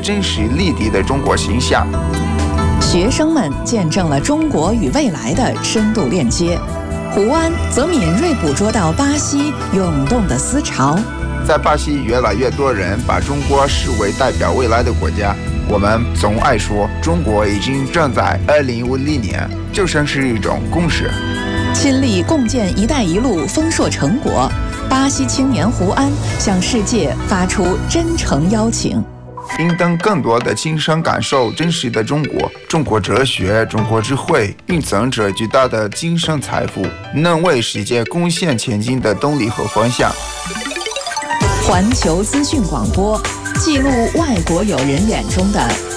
真实立体的中国形象。 学生们见证了中国与未来的深度链接，胡安则敏锐捕捉到巴西涌动的思潮。 在巴西，越来越多人把中国视为代表未来的国家。我们总爱说，中国已经正在2050年，就像是一种共识。 亲历共建“一带一路”丰硕成果，巴西青年胡安向世界发出真诚邀请。 应当更多的亲身感受真实的中国，中国哲学、中国智慧蕴藏着巨大的精神财富，能为世界贡献前进的动力和方向。 环球资讯广播，记录外国友人眼中的